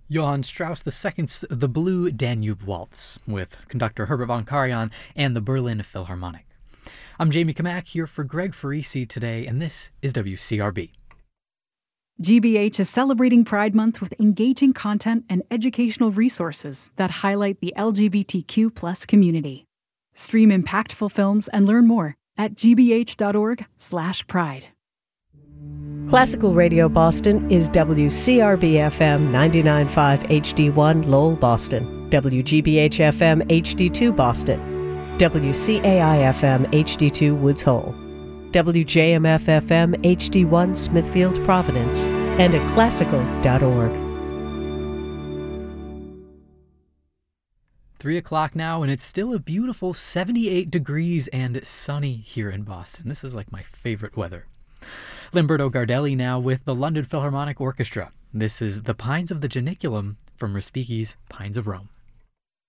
Johann Strauss II's The Blue Danube Waltz with conductor Herbert von Karajan and the Berlin Philharmonic. I'm Jamie Kamak here for Greg Farisi today, and this is WCRB. GBH is celebrating Pride Month with engaging content and educational resources that highlight the LGBTQ+ community. Stream impactful films and learn more at gbh.org/pride. Classical Radio Boston is WCRB-FM 99.5 HD1 Lowell, Boston, WGBH-FM HD2 Boston, WCAI-FM HD2 Woods Hole, WJMF-FM HD1 Smithfield, Providence, and at classical.org. 3 o'clock now, and it's still a beautiful 78 degrees and sunny here in Boston. This is like my favorite weather. Limberto Gardelli now with the London Philharmonic Orchestra. This is The Pines of the Janiculum from Respighi's Pines of Rome.